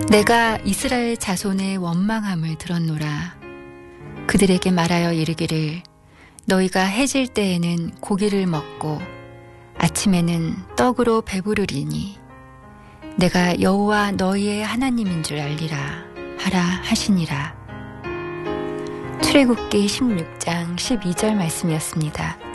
내가 이스라엘 자손의 원망함을 들었노라. 그들에게 말하여 이르기를 너희가 해질 때에는 고기를 먹고 아침에는 떡으로 배부르리니 내가 여호와 너희의 하나님인 줄 알리라 하라 하시니라. 출애굽기 16장 12절 말씀이었습니다.